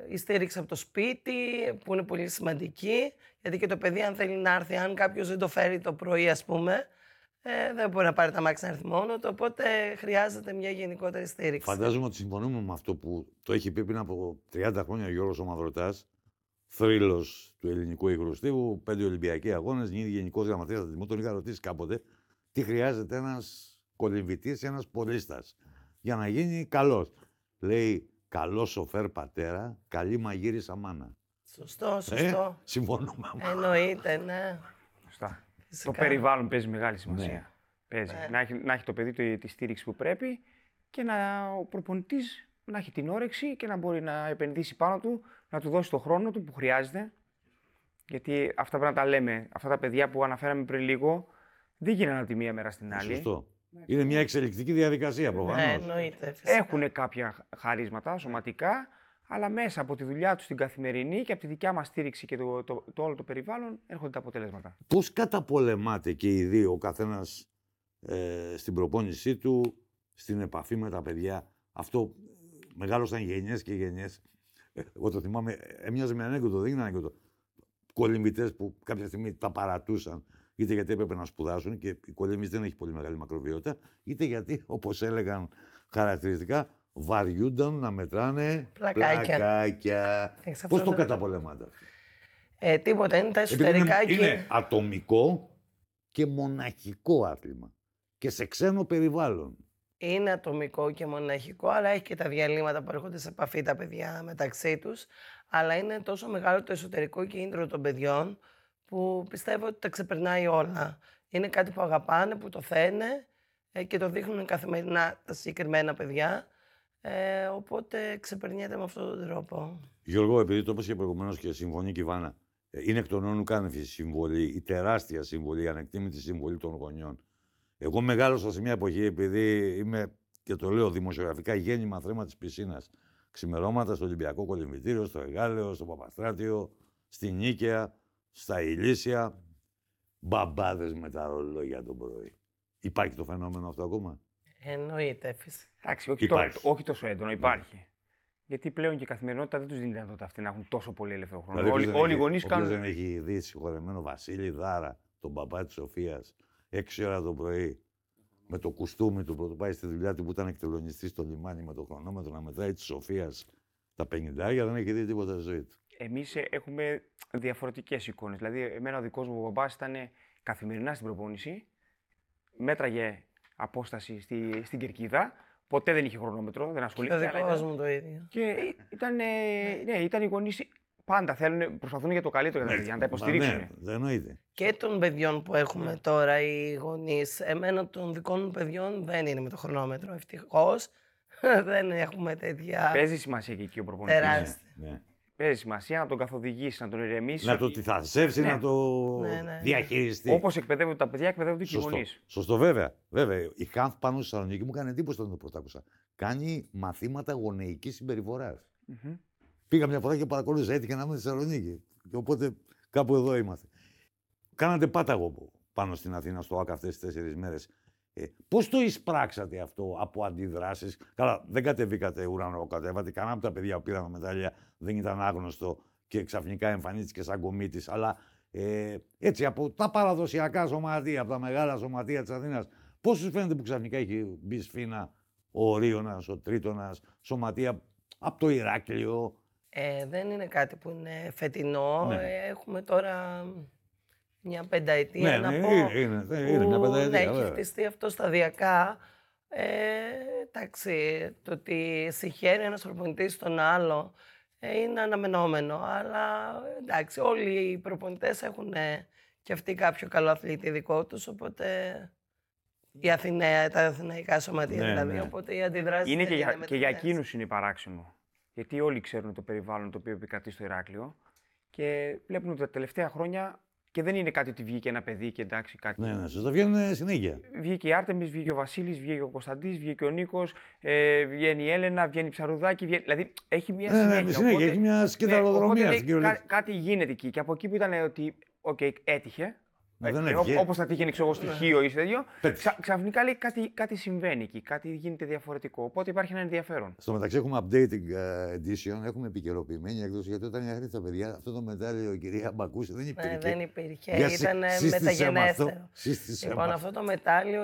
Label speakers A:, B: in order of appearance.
A: η στήριξη από το σπίτι που είναι πολύ σημαντική, γιατί και το παιδί αν θέλει να έρθει, αν κάποιος δεν το φέρει το πρωί ας πούμε, δεν μπορεί να πάρει τα αμάξι να έρθει μόνο του, οπότε χρειάζεται μια γενικότερη στήριξη.
B: Φαντάζομαι ότι συμφωνούμε με αυτό που το έχει πει πριν από 30 χρόνια ο Γιώργος ο Μαυροτάς, θρύλος του ελληνικού υγροστίβου, 5 Ολυμπιακοί αγώνες, γίνει γενικός γραμματέας του Δημού. Τον είχα ρωτήσει κάποτε τι χρειάζεται ένας κολυμβητής ή ένας πολίστας για να γίνει καλός. Λέει, καλό σοφέρ πατέρα, καλή μαγείρισα μάνα.
A: Σωστό.
B: Συμφωνούμε.
A: Εννοείται, ναι.
C: Σωστά.
A: Φυσικά.
C: Το περιβάλλον παίζει μεγάλη σημασία.
B: Ναι.
C: Παίζει.
A: Ναι.
C: Να έχει το παιδί τη στήριξη που πρέπει και ο προπονητής να έχει την όρεξη και να μπορεί να επενδύσει πάνω του, να του δώσει το χρόνο του που χρειάζεται. Γιατί αυτά πρέπει να τα λέμε. Αυτά τα παιδιά που αναφέραμε πριν λίγο δεν γίνανε από τη μία μέρα στην άλλη.
B: Σωστό. Είναι μια εξελικτική διαδικασία προφανώς.
A: Ναι, εννοείται. Φυσικά.
C: Έχουν κάποια χαρίσματα σωματικά, αλλά μέσα από τη δουλειά τους την καθημερινή και από τη δικιά μας στήριξη και το όλο το περιβάλλον έρχονται τα αποτελέσματα.
B: Πώς καταπολεμάτε και οι δύο, ο καθένας στην προπόνησή του, στην επαφή με τα παιδιά. Αυτό μεγάλωσαν γενιές και γενιές. Εγώ το θυμάμαι, έμοιαζε με ανέκδοτο, δεν είναι ανέκδοτο. Κολυμβητές που κάποια στιγμή τα παρατούσαν, είτε γιατί έπρεπε να σπουδάσουν και οι κολυμβητές δεν έχει πολύ μεγάλη μακροβιότητα, είτε γιατί, όπως έλεγαν χαρακτηριστικά, βαριούνταν να μετράνε πλακάκια. Πώς το καταπολεμάτε?
A: Τίποτα, είναι τα εσωτερικά και...
B: Είναι ατομικό και μοναχικό άθλημα και σε ξένο περιβάλλον.
A: Είναι ατομικό και μοναχικό, αλλά έχει και τα διαλύματα που έρχονται σε επαφή τα παιδιά μεταξύ τους. Αλλά είναι τόσο μεγάλο το εσωτερικό κίνητρο των παιδιών που πιστεύω ότι τα ξεπερνάει όλα. Είναι κάτι που αγαπάνε, που το θένε και το δείχνουν καθημερινά τα συγκεκριμένα παιδιά. Οπότε ξεπερνιέται με αυτόν τον τρόπο.
B: Γιώργο, επειδή το είπες και προηγουμένως και συμφωνεί και η Βάνα, είναι εκ των όνων κάνευη συμβολή, η τεράστια συμβολή, η ανεκτήμητη συμβολή των γονιών. Εγώ μεγάλωσα σε μια εποχή, επειδή είμαι, και το λέω δημοσιογραφικά, γέννημα θρέμα της πισίνας. Ξημερώματα στο Ολυμπιακό Κολυμβητήριο, στο Εγάλεο, στο Παπαστράτιο, στη Νίκαια, στα Ηλίσια. Μπαμπάδες με τα ρολόγια το πρωί. Υπάρχει το φαινόμενο αυτό ακόμα?
A: Εννοείται, φυσικά.
C: Εντάξει, όχι τόσο έντονο, υπάρχει. Γιατί πλέον και η καθημερινότητα δεν τους δίνει δυνατότητα αυτή να έχουν τόσο πολύ ελεύθερο χρόνο.
B: Δηλαδή,
C: όλοι οι γονείς κάνουν.
B: Όποιος δεν έχει δει συγχωρεμένο Βασίλη Δάρα, τον παπά της Σοφίας, 6 ώρα το πρωί, με το κουστούμι του που πάει στη δουλειά του που ήταν εκτελονιστής στο λιμάνι με το χρονόμετρο να μετράει της Σοφίας τα 50, δεν έχει δει τίποτα στη ζωή του.
C: Εμείς έχουμε διαφορετικές εικόνες. Δηλαδή, εμένα ο δικός μου μπαμπάς ήταν καθημερινά στην προπόνηση, μέτραγε απόσταση στην κερκίδα, ποτέ δεν είχε χρονόμετρο, δεν ασχολήθηκε.
A: Ο δικός μου το ίδιο.
C: Και ήταν οι γονείς, πάντα προσπαθούν για το καλύτερο για τα παιδιά, να τα υποστηρίξουν.
B: Ναι, δεν εννοείται.
A: Και των παιδιών που έχουμε τώρα οι γονείς, εμένα των δικών μου παιδιών δεν είναι με το χρονόμετρο, ευτυχώς. Δεν έχουμε τέτοια.
C: Παίζει σημασία και εκεί ο προπονητής.
A: Τεράστια.
B: Ναι.
C: Παίζει σημασία να τον καθοδηγήσει, να τον ηρεμήσει.
B: Να το τυθασεύσει, να το διαχειριστεί.
C: Όπως εκπαιδεύονται τα παιδιά, εκπαιδεύονται και οι γονείς.
B: Σωστό, βέβαια. Η Χάνθ πάνω στη Θεσσαλονίκη μου έκανε εντύπωση όταν το πρωτάκουσα. Κάνει μαθήματα γονεϊκής συμπεριφοράς. Πήγα μια φορά και παρακολούθησα, έτυχε να είμαι στη Θεσσαλονίκη. Και οπότε κάπου εδώ είμαστε. Κάνατε πάταγο πάνω στην Αθήνα στο ΆΚΑ αυτές τις 4 μέρες. Πώς το εισπράξατε αυτό από αντιδράσεις? Καλά, δεν κατεβήκατε ουρανοκατέβατε. Κανένα από τα παιδιά που πήραν μετάλλια δεν ήταν άγνωστο και ξαφνικά εμφανίστηκε σαν κομίτης. Αλλά έτσι από τα παραδοσιακά σωματεία, από τα μεγάλα σωματεία της Αθήνας, πώς σας φαίνεται που ξαφνικά έχει μπει σφήνα ο Ρίωνας, ο Τρίτονας, σωματεία από το Ηράκλειο?
A: Δεν είναι κάτι που είναι φετινό.
B: Ναι.
A: Έχουμε τώρα μια πενταετία να πω.
B: Είναι μια πενταετία.
A: Ναι, έχει χτιστεί αυτό σταδιακά. Εντάξει, το ότι συγχαίρει ένας προπονητής τον άλλο είναι αναμενόμενο. Αλλά εντάξει, όλοι οι προπονητές έχουν και αυτοί κάποιο καλό αθλητή δικό τους, οπότε τα αθηναϊκά σωματεία δηλαδή, οπότε οι αντιδράσεις
C: είναι και για εκείνους είναι παράξενο. Γιατί όλοι ξέρουν το περιβάλλον το οποίο επικρατεί στο Ηράκλειο και βλέπουν ότι τα τελευταία χρόνια. Και δεν είναι κάτι ότι βγήκε ένα παιδί και εντάξει κάτι.
B: Ναι, σωστά, βγαίνουν συνέχεια.
C: Βγήκε η Άρτεμις, βγήκε ο Βασίλης, βγήκε ο Κωνσταντής, βγήκε ο Νίκος, βγαίνει η Έλενα, βγαίνει η Ψαρουδάκη. Δηλαδή έχει μια συνέχεια.
B: Ναι, συνέχεια, έχει μια σκηταλοδρομία στην κυριολεξία.
C: Κάτι γίνεται εκεί. Και από εκεί που ήταν ότι έτυχε,
B: Δεν έβγε.
C: Όπως θα τύχαινε εγώ στοιχείο ή τέτοιο,
B: Πέτυχε.
C: ξαφνικά λέει κάτι συμβαίνει εκεί, κάτι γίνεται διαφορετικό. Οπότε υπάρχει ένα ενδιαφέρον.
B: Στο μεταξύ έχουμε updating edition, έχουμε επικαιροποιημένη έκδοση, γιατί όταν είχα έρθει τα παιδιά, αυτό το μετάλλιο, κυρία Μπακούση, δεν υπήρχε.
A: Ναι, δεν υπήρχε.
B: Για
A: Ήταν
B: σύστησέ με αυτό.
A: μεταγενέστερο.
B: Σύστησέ με
A: Λοιπόν, αυτό το μετάλλιο